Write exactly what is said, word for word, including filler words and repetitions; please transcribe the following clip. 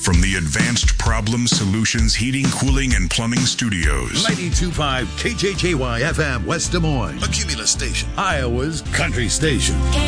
From the Advanced Problem Solutions Heating, Cooling, and Plumbing Studios. ninety-two point five K J J Y F M, West Des Moines. A Cumulus station. Iowa's country station.